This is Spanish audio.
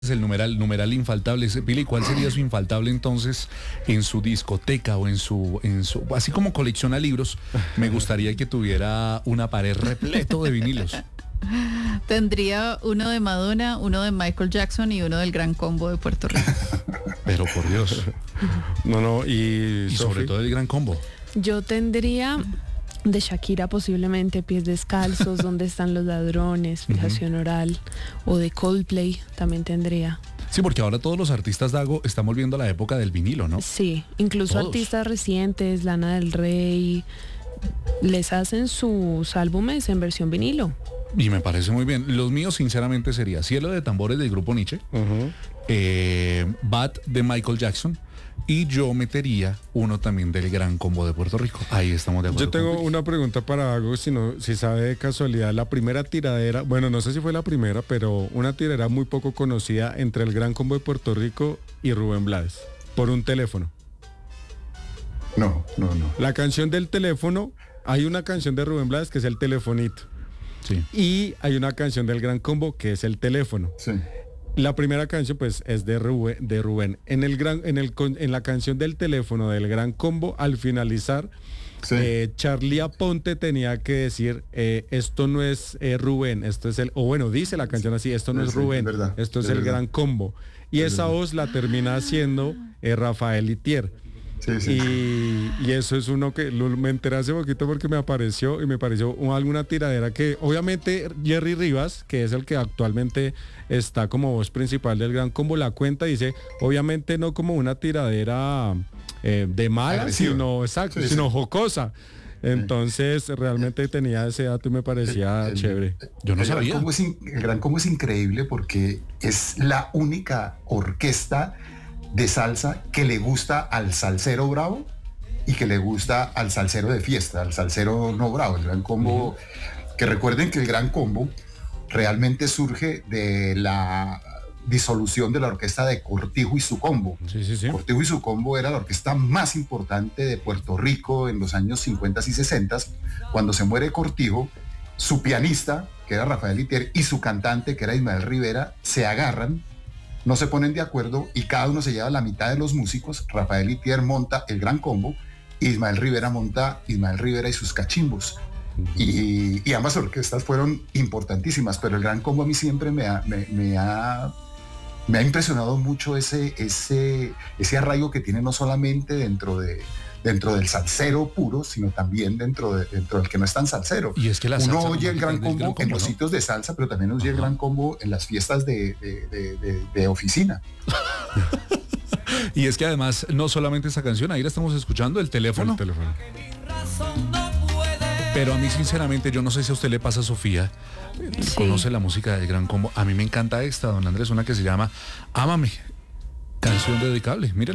Es el numeral infaltable. Pili, ¿cuál sería su infaltable entonces en su discoteca o en su, así como colecciona libros? Me gustaría que tuviera una pared repleto de vinilos. Tendría uno de Madonna, uno de Michael Jackson y uno del Gran Combo de Puerto Rico. Pero por Dios. Y sobre todo el Gran Combo. Yo tendría de Shakira posiblemente Pies Descalzos, Donde están los ladrones, Fijación Oral, o de Coldplay también tendría. Sí, porque ahora todos los artistas, Dago, están volviendo a la época del vinilo, ¿no? Sí, incluso Todos. artistas recientes, Lana del Rey, les hacen sus álbumes en versión vinilo. Y me parece muy bien. Los míos, sinceramente, sería Cielo de Tambores del grupo Nietzsche, Bad de Michael Jackson, y yo metería uno también del Gran Combo de Puerto Rico. Ahí estamos de acuerdo. Yo tengo una pregunta para Dago, si sabe de casualidad, la primera tiradera, bueno, no sé si fue la primera, pero una tiradera muy poco conocida entre el Gran Combo de Puerto Rico y Rubén Blades, por un teléfono. No. La canción del teléfono, hay una canción de Rubén Blades que es El Telefonito. Sí. Y hay una canción del Gran Combo que es El Teléfono. Sí. La primera canción pues es de Rubén. En la canción del teléfono del Gran Combo, al finalizar, Sí. Charlie Aponte tenía que decir, esto no es Rubén, esto es dice la canción así, esto no es Sí, Rubén, es verdad, esto es es el verdad. Gran Combo. Y esa voz la termina haciendo Rafael Itier. Sí. Y eso es uno que me enteré hace poquito porque me pareció alguna tiradera que obviamente Jerry Rivas, que es el que actualmente está como voz principal del Gran Combo, la cuenta, dice, obviamente no como una tiradera de mala, agresiva. sino jocosa. Entonces realmente tenía ese dato y me parecía chévere. Yo no El sabía. Gran Combo es increíble porque es la única orquesta de salsa que le gusta al salsero bravo y que le gusta al salsero de fiesta, al salsero no bravo. El Gran Combo, que recuerden que el Gran Combo realmente surge de la disolución de la orquesta de Cortijo y su Combo. Sí. Cortijo y su Combo era la orquesta más importante de Puerto Rico en los años 50 y 60. Cuando se muere Cortijo, su pianista, que era Rafael Itier, y su cantante, que era Ismael Rivera, se agarran, no se ponen de acuerdo y cada uno se lleva la mitad de los músicos. Rafael Itier monta el Gran Combo, Ismael Rivera monta Ismael Rivera y sus cachimbos. Y ambas orquestas fueron importantísimas, pero el Gran Combo a mí siempre me ha impresionado mucho ese arraigo que tiene no solamente dentro del salsero puro, sino también dentro del que no es tan salsero. Y es que uno oye el Gran Combo en los ¿no? sitios de salsa, pero también oye el Gran Combo en las fiestas de oficina. Y es que además, no solamente esa canción, ahí la estamos escuchando, el teléfono. Pero a mí, sinceramente, yo no sé si a usted le pasa, Sofía, Sí. conoce la música del Gran Combo. A mí me encanta esta, don Andrés, una que se llama Ámame, canción dedicable. Mire.